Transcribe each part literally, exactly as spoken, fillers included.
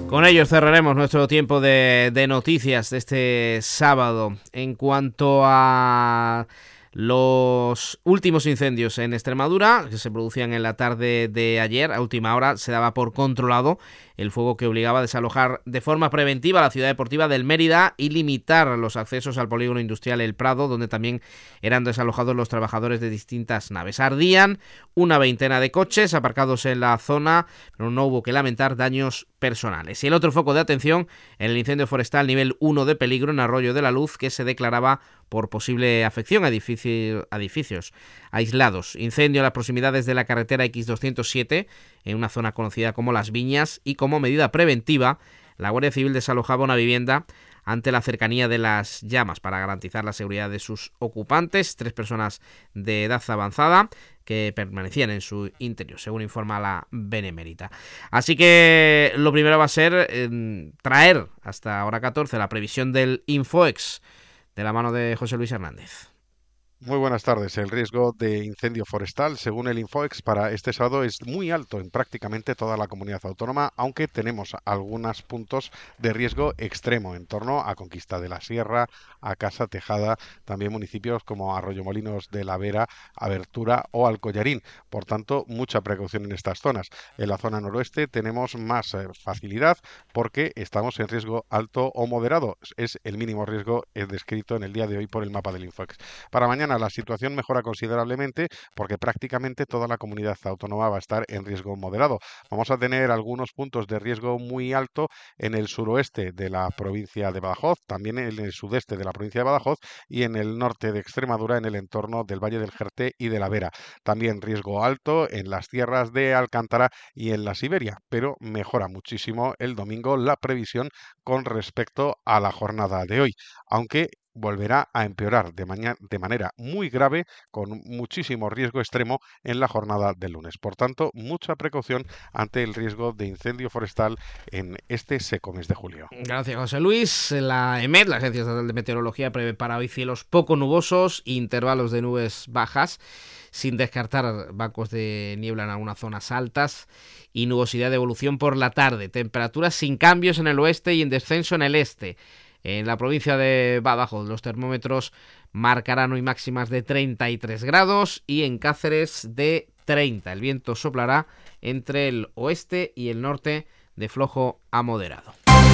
Con ellos cerraremos nuestro tiempo de, de noticias de este sábado. En cuanto a los últimos incendios en Extremadura, que se producían en la tarde de ayer, a última hora se daba por controlado el fuego que obligaba a desalojar de forma preventiva la ciudad deportiva del Mérida y limitar los accesos al polígono industrial El Prado, donde también eran desalojados los trabajadores de distintas naves. Ardían una veintena de coches aparcados en la zona, pero no hubo que lamentar daños personales. Y el otro foco de atención en el incendio forestal nivel uno de peligro en Arroyo de la Luz, que se declaraba por posible afección a edificio, edificios aislados. Incendio en las proximidades de la carretera equis doscientos siete, en una zona conocida como Las Viñas, y como medida preventiva, la Guardia Civil desalojaba una vivienda ante la cercanía de las llamas para garantizar la seguridad de sus ocupantes, tres personas de edad avanzada que permanecían en su interior, según informa la Benemérita. Así que lo primero va a ser eh, traer hasta hora catorce la previsión del Infoex, de la mano de José Luis Hernández. Muy buenas tardes. El riesgo de incendio forestal, según el Infoex, para este sábado es muy alto en prácticamente toda la comunidad autónoma, aunque tenemos algunos puntos de riesgo extremo en torno a Conquista de la Sierra, a Casa Tejada, también municipios como Arroyomolinos de la Vera, Abertura o Alcollarín. Por tanto, mucha precaución en estas zonas. En la zona noroeste tenemos más eh, facilidad porque estamos en riesgo alto o moderado. Es el mínimo riesgo eh, descrito en el día de hoy por el mapa del Infoex. Para mañana la situación mejora considerablemente porque prácticamente toda la comunidad autónoma va a estar en riesgo moderado. Vamos a tener algunos puntos de riesgo muy alto en el suroeste de la provincia de Badajoz, también en el sudeste de la provincia de Badajoz y en el norte de Extremadura, en el entorno del Valle del Jerte y de la Vera. También riesgo alto en las tierras de Alcántara y en la Siberia, pero mejora muchísimo el domingo la previsión con respecto a la jornada de hoy, aunque volverá a empeorar de, mañana, de manera muy grave, con muchísimo riesgo extremo en la jornada del lunes. Por tanto, mucha precaución ante el riesgo de incendio forestal en este seco mes de julio. Gracias, José Luis. La EMET, la Agencia Estatal de Meteorología, prevé para hoy cielos poco nubosos, intervalos de nubes bajas, sin descartar bancos de niebla en algunas zonas altas y nubosidad de evolución por la tarde. Temperaturas sin cambios en el oeste y en descenso en el este. En la provincia de Badajoz los termómetros marcarán hoy máximas de treinta y tres grados y en Cáceres de treinta. El viento soplará entre el oeste y el norte de flojo a moderado.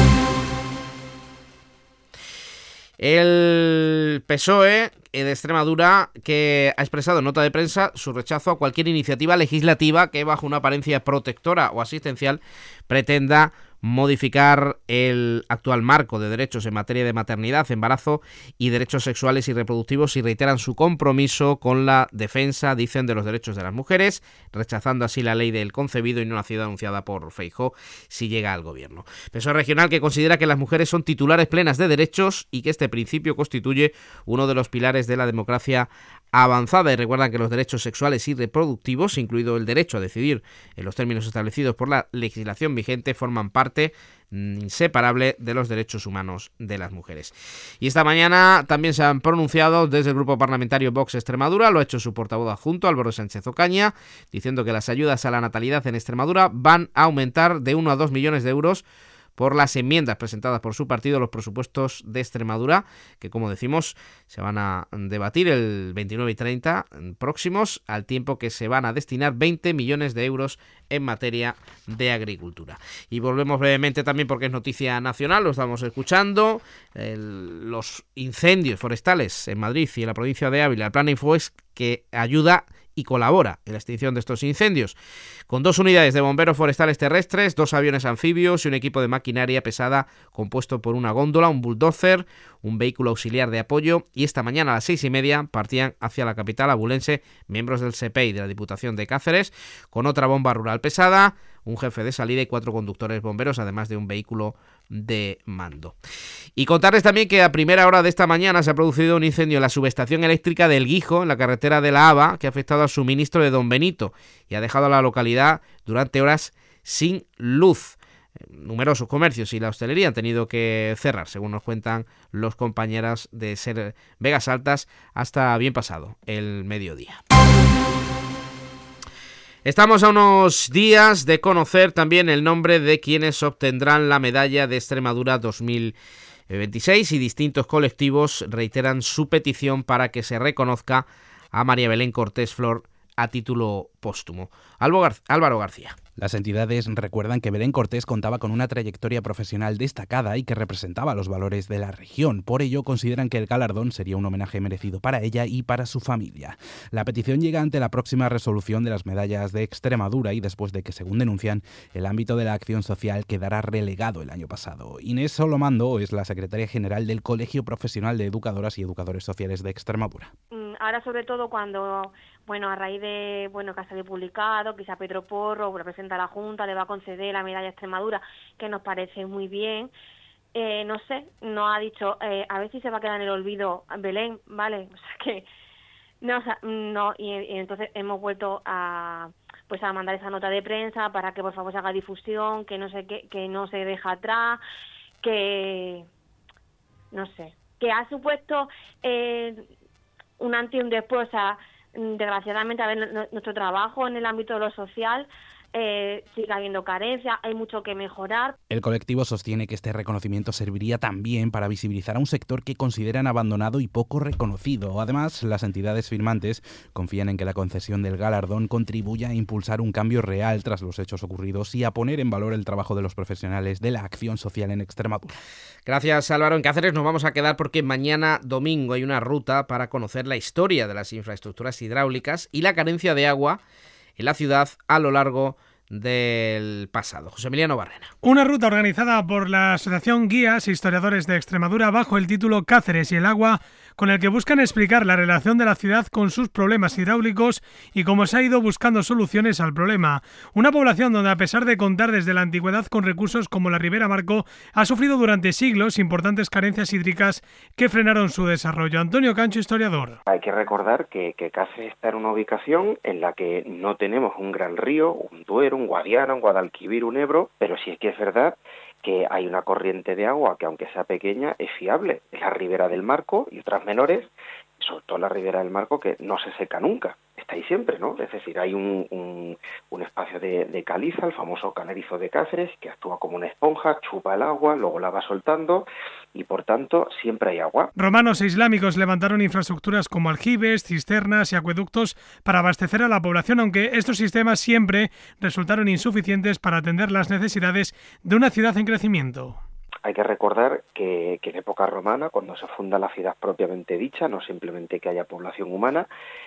El P S O E de Extremadura, que ha expresado en nota de prensa su rechazo a cualquier iniciativa legislativa que bajo una apariencia protectora o asistencial pretenda modificar el actual marco de derechos en materia de maternidad, embarazo y derechos sexuales y reproductivos, y reiteran su compromiso con la defensa, dicen, de los derechos de las mujeres, rechazando así la ley del concebido y no nacido anunciada por Feijóo si llega al gobierno. P S O E regional, que considera que las mujeres son titulares plenas de derechos y que este principio constituye uno de los pilares de la democracia avanzada, y recuerdan que los derechos sexuales y reproductivos, incluido el derecho a decidir en los términos establecidos por la legislación vigente, forman parte inseparable de los derechos humanos de las mujeres. Y esta mañana también se han pronunciado desde el grupo parlamentario Vox Extremadura, lo ha hecho su portavoz adjunto, Álvaro Sánchez Ocaña, diciendo que las ayudas a la natalidad en Extremadura van a aumentar de uno a dos millones de euros por las enmiendas presentadas por su partido a los presupuestos de Extremadura, que, como decimos, se van a debatir el veintinueve y treinta próximos, al tiempo que se van a destinar veinte millones de euros en materia de agricultura. Y volvemos brevemente también, porque es noticia nacional, lo estamos escuchando, el, los incendios forestales en Madrid y en la provincia de Ávila. El plan Infoex, que ayuda y colabora en la extinción de estos incendios, con dos unidades de bomberos forestales terrestres, dos aviones anfibios y un equipo de maquinaria pesada compuesto por una góndola, un bulldozer, un vehículo auxiliar de apoyo, y esta mañana a las seis y media partían hacia la capital abulense miembros del S E P E I de la Diputación de Cáceres, con otra bomba rural pesada, un jefe de salida y cuatro conductores bomberos, además de un vehículo de mando. Y contarles también que a primera hora de esta mañana se ha producido un incendio en la subestación eléctrica del Guijo, en la carretera de la Haba, que ha afectado al suministro de Don Benito y ha dejado a la localidad durante horas sin luz. Numerosos comercios y la hostelería han tenido que cerrar, según nos cuentan los compañeros de Ser Vegas Altas, hasta bien pasado el mediodía. Estamos a unos días de conocer también el nombre de quienes obtendrán la medalla de Extremadura dos mil veintiséis y distintos colectivos reiteran su petición para que se reconozca a María Belén Cortés Flor a título póstumo. Álvaro García. Las entidades recuerdan que Belén Cortés contaba con una trayectoria profesional destacada y que representaba los valores de la región. Por ello, consideran que el galardón sería un homenaje merecido para ella y para su familia. La petición llega ante la próxima resolución de las medallas de Extremadura y después de que, según denuncian, el ámbito de la acción social quedará relegado el año pasado. Inés Solomando es la secretaria general del Colegio Profesional de Educadoras y Educadores Sociales de Extremadura. Ahora, sobre todo, cuando, bueno, a raíz de, bueno, que ha salido publicado, quizá Pedro Porro representa a la Junta, le va a conceder la medalla Extremadura, que nos parece muy bien. Eh, no sé, nos ha dicho, eh, a ver si se va a quedar en el olvido Belén, ¿vale? O sea que, no, o sea, no, y, y entonces hemos vuelto a, pues a mandar esa nota de prensa para que por favor se haga difusión, que no se, que, que no se deja atrás, que, no sé, que ha supuesto eh, un antes y un después. O sea, desgraciadamente, a ver, nuestro trabajo en el ámbito de lo social eh, sigue habiendo carencia, hay mucho que mejorar. El colectivo sostiene que este reconocimiento serviría también para visibilizar a un sector que consideran abandonado y poco reconocido. Además, las entidades firmantes confían en que la concesión del galardón contribuya a impulsar un cambio real tras los hechos ocurridos y a poner en valor el trabajo de los profesionales de la acción social en Extremadura. Gracias, Álvaro. En Cáceres nos vamos a quedar porque mañana domingo hay una ruta para conocer la historia de las infraestructuras hidráulicas y la carencia de agua en la ciudad a lo largo del pasado. José Emiliano Barrena. Una ruta organizada por la Asociación Guías e Historiadores de Extremadura bajo el título Cáceres y el agua, con el que buscan explicar la relación de la ciudad con sus problemas hidráulicos y cómo se ha ido buscando soluciones al problema. Una población donde, a pesar de contar desde la antigüedad con recursos como la Ribera Marco, ha sufrido durante siglos importantes carencias hídricas que frenaron su desarrollo. Antonio Cancho, historiador. Hay que recordar que, que Cáceres está en una ubicación en la que no tenemos un gran río, un Duero, un Guadiana, un Guadalquivir, un Ebro, pero sí es que es verdad que hay una corriente de agua que, aunque sea pequeña, es fiable. Es la Ribera del Marco y otras menores, sobre todo la Ribera del Marco, que no se seca nunca, está ahí siempre, ¿no? Es decir, hay un, un, un espacio de, de caliza, el famoso canerizo de Cáceres, que actúa como una esponja, chupa el agua, luego la va soltando y, por tanto, siempre hay agua. Romanos e islámicos levantaron infraestructuras como aljibes, cisternas y acueductos para abastecer a la población, aunque estos sistemas siempre resultaron insuficientes para atender las necesidades de una ciudad en crecimiento. Hay que recordar que, que en época romana, cuando se funda la ciudad propiamente dicha, no simplemente que haya población humana,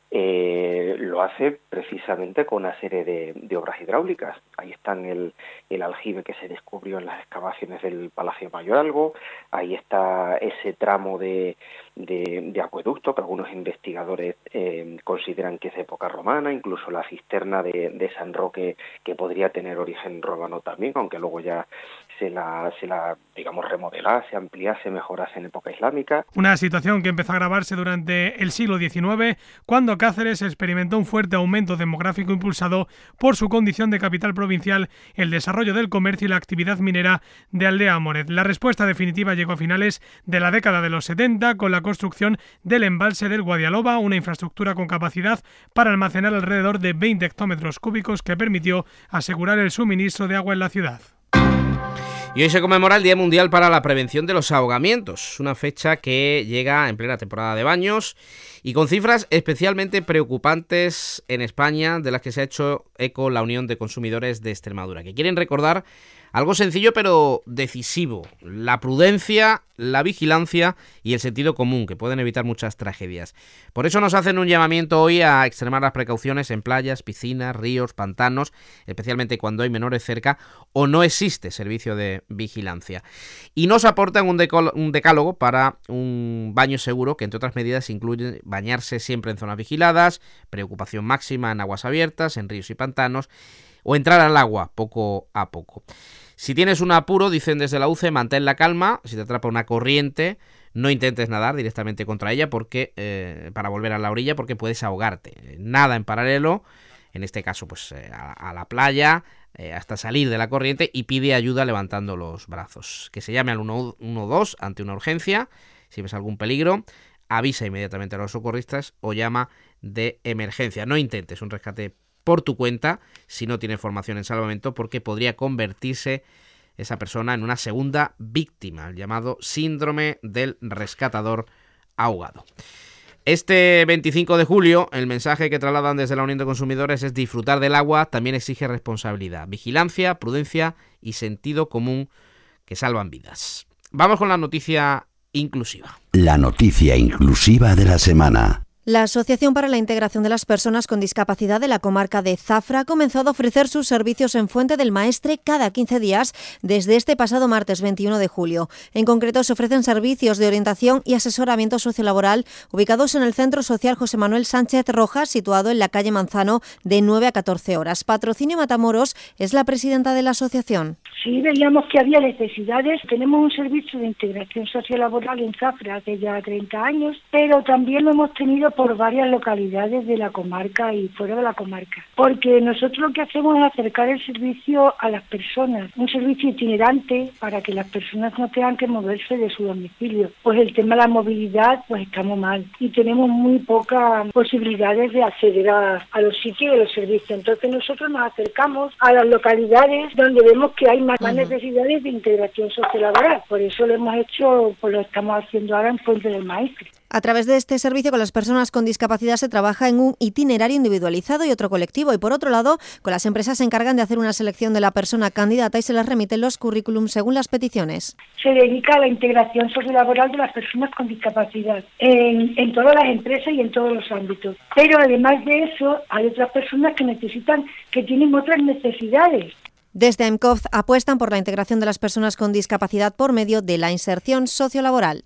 eh, lo hace precisamente con una serie de, de obras hidráulicas. Ahí están el, el aljibe que se descubrió en las excavaciones del Palacio Mayorazgo, ahí está ese tramo de, de, de acueducto que algunos investigadores eh, consideran que es de época romana, incluso la cisterna de, de San Roque, que podría tener origen romano también, aunque luego ya se la, se la digamos, remodelase, ampliase, mejorase en época islámica. Una situación que empezó a agravarse durante el siglo diecinueve, cuando Cáceres experimentó un fuerte aumento demográfico impulsado por su condición de capital provincial, el desarrollo del comercio y la actividad minera de Aldea Moret. La respuesta definitiva llegó a finales de la década de los setenta con la construcción del embalse del Guadialoba, una infraestructura con capacidad para almacenar alrededor de veinte hectómetros cúbicos que permitió asegurar el suministro de agua en la ciudad. Y hoy se conmemora el Día Mundial para la Prevención de los Ahogamientos, una fecha que llega en plena temporada de baños y con cifras especialmente preocupantes en España, de las que se ha hecho eco la Unión de Consumidores de Extremadura, que quieren recordar algo sencillo pero decisivo: la prudencia, la vigilancia y el sentido común, que pueden evitar muchas tragedias. Por eso nos hacen un llamamiento hoy a extremar las precauciones en playas, piscinas, ríos, pantanos, especialmente cuando hay menores cerca o no existe servicio de vigilancia. Y nos aportan un, decolo- un decálogo para un baño seguro, que entre otras medidas incluye bañarse siempre en zonas vigiladas, preocupación máxima en aguas abiertas, en ríos y pantanos, o entrar al agua poco a poco. Si tienes un apuro, dicen desde la U C E, mantén la calma. Si te atrapa una corriente, no intentes nadar directamente contra ella porque eh, para volver a la orilla, porque puedes ahogarte. Nada en paralelo, en este caso pues eh, a, a la playa, eh, hasta salir de la corriente, y pide ayuda levantando los brazos. Que se llame al uno uno dos ante una urgencia. Si ves algún peligro, avisa inmediatamente a los socorristas o llama de emergencia. No intentes un rescate por tu cuenta si no tienes formación en salvamento, porque podría convertirse esa persona en una segunda víctima, el llamado síndrome del rescatador ahogado. Este veinticinco de julio, el mensaje que trasladan desde la Unión de Consumidores es: disfrutar del agua también exige responsabilidad, vigilancia, prudencia y sentido común que salvan vidas. Vamos con la noticia inclusiva. La noticia inclusiva de la semana. La Asociación para la Integración de las Personas con Discapacidad de la comarca de Zafra ha comenzado a ofrecer sus servicios en Fuente del Maestre cada quince días desde este pasado martes veintiuno de julio. En concreto, se ofrecen servicios de orientación y asesoramiento sociolaboral ubicados en el Centro Social José Manuel Sánchez Rojas, situado en la calle Manzano, de nueve a catorce horas. Patrocinio Matamoros es la presidenta de la asociación. Sí, veíamos que había necesidades. Tenemos un servicio de integración sociolaboral en Zafra hace ya treinta años, pero también lo hemos tenido por varias localidades de la comarca y fuera de la comarca. Porque nosotros lo que hacemos es acercar el servicio a las personas, un servicio itinerante para que las personas no tengan que moverse de su domicilio. Pues el tema de la movilidad, pues estamos mal y tenemos muy pocas posibilidades de acceder a, a los sitios de los servicios. Entonces nosotros nos acercamos a las localidades donde vemos que hay más, más necesidades de integración sociolaboral. Por eso lo hemos hecho, pues lo estamos haciendo ahora en Fuente del Maestre. A través de este servicio con las personas con discapacidad se trabaja en un itinerario individualizado y otro colectivo, y por otro lado, con las empresas se encargan de hacer una selección de la persona candidata y se les remiten los currículums según las peticiones. Se dedica a la integración sociolaboral de las personas con discapacidad en, en todas las empresas y en todos los ámbitos. Pero además de eso, hay otras personas que necesitan, que tienen otras necesidades. Desde A M C O Z apuestan por la integración de las personas con discapacidad por medio de la inserción sociolaboral.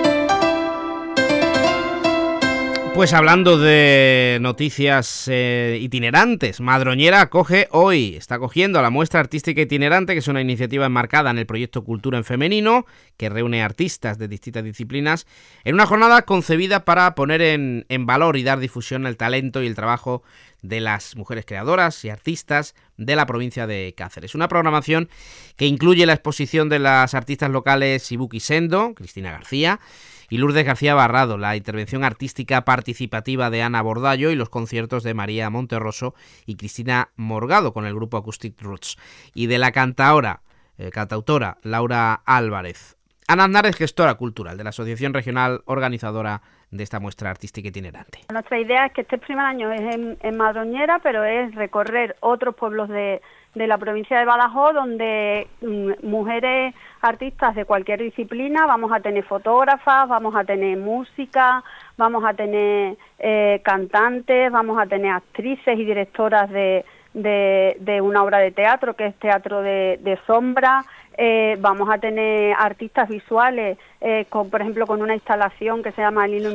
Pues hablando de noticias eh, itinerantes, Madroñera acoge hoy, está acogiendo a la muestra artística itinerante, que es una iniciativa enmarcada en el proyecto Cultura en Femenino, que reúne artistas de distintas disciplinas, en una jornada concebida para poner en, en valor y dar difusión al talento y el trabajo de las mujeres creadoras y artistas de la provincia de Cáceres. Una programación que incluye la exposición de las artistas locales Ibuki Sendo, Cristina García, y Lourdes García Barrado, la intervención artística participativa de Ana Bordallo y los conciertos de María Monterroso y Cristina Morgado con el grupo Acoustic Roots, y de la cantaora, eh, cantautora Laura Álvarez. Ana Aznar es gestora cultural de la Asociación Regional Organizadora de esta muestra artística itinerante. Nuestra idea es que este primer año es en, en Madroñera, pero es recorrer otros pueblos de, de la provincia de Badajoz, donde mm, mujeres artistas de cualquier disciplina, vamos a tener fotógrafas, vamos a tener música, vamos a tener eh, cantantes, vamos a tener actrices y directoras de, de, de una obra de teatro, que es teatro de, de sombra. Eh, vamos a tener artistas visuales, eh, con, por ejemplo, con una instalación que se llama El Hilo